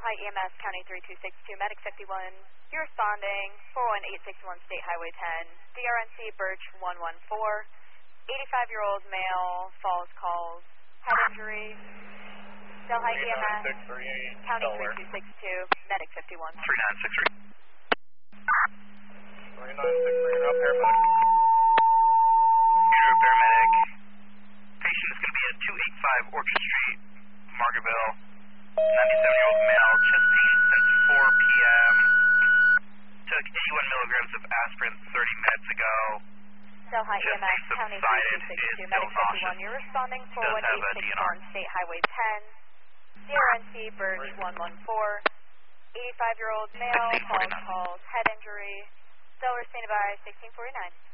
Delhi EMS, County 3262, Medic 51. You're responding, 41861 State Highway 10, DRNC Birch 114, 85-year-old male, falls calls, head injury. Delhi EMS, County 3262, Medic 51. 3963. 3963, you're up, paramedic. You're a paramedic. Patient is going to be at 285 Orchard Street, Margaretville. 97-year-old male, chest pain since 4 p.m. Took 81 milligrams of aspirin 30 minutes ago. Delhi EMS, County 3262, Medic 51. You're responding, 41861 State Highway 10, DRNC Birch 114, 85-year-old male, falls calls, head injury. Still standing by 1649.